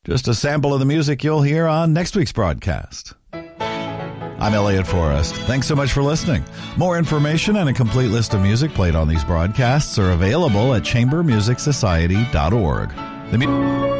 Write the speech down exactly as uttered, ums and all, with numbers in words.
Just a sample of the music you'll hear on next week's broadcast. I'm Elliot Forrest. Thanks so much for listening. More information and a complete list of music played on these broadcasts are available at chamber music society dot org. The mu-